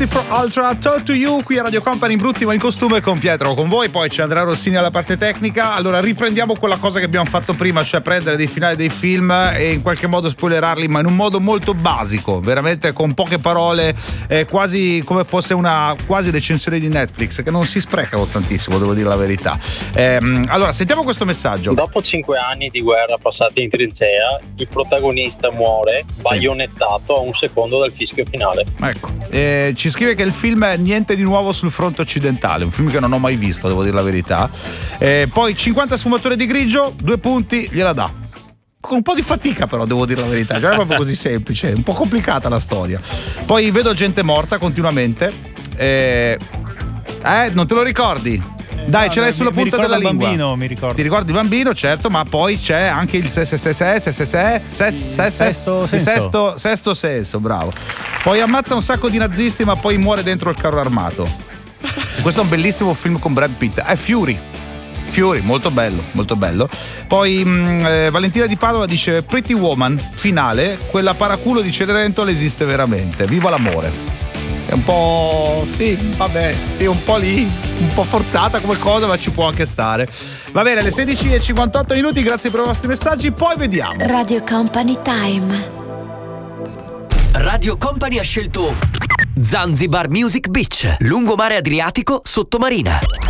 for Ultra, Talk to You, qui a Radio Company in brutti ma in costume, con Pietro con voi, poi c'è Andrea Rossini alla parte tecnica. Allora riprendiamo quella cosa che abbiamo fatto prima, cioè prendere dei finali dei film e in qualche modo spoilerarli, ma in un modo molto basico, veramente con poche parole, quasi come fosse una quasi recensione di Netflix, che non si sprecano tantissimo, devo dire la verità. Allora sentiamo questo messaggio. Dopo 5 anni di guerra passati in trincea, il protagonista muore baionettato a un secondo dal fischio finale. Ecco, ci scrive che il film è niente di nuovo sul fronte occidentale, un film che non ho mai visto, devo dire la verità. Poi 50 sfumature di grigio, 2 punti, gliela dà. Con un po' di fatica però, devo dire la verità, cioè non è proprio così semplice, è un po' complicata la storia. Poi vedo gente morta continuamente. Non te lo ricordi? Dai, ce l'hai sulla punta della lingua. Bambino, mi ricordo. Ti ricordi il bambino, certo, ma poi c'è anche il sesto senso, bravo. Poi ammazza un sacco di nazisti, ma poi muore dentro il carro armato. Questo è un bellissimo film con Brad Pitt. È Fury, molto bello, molto bello. Poi Valentina di Padova dice Pretty Woman, finale, quella paraculo di Cenerentola esiste veramente, viva l'amore. È un po', sì, vabbè, sì, un po' lì, un po' forzata come cosa, ma ci può anche stare. Va bene, alle 16:58, grazie per i vostri messaggi, poi vediamo. Radio Company Time. Radio Company ha scelto Zanzibar Music Beach, lungomare Adriatico, sottomarina.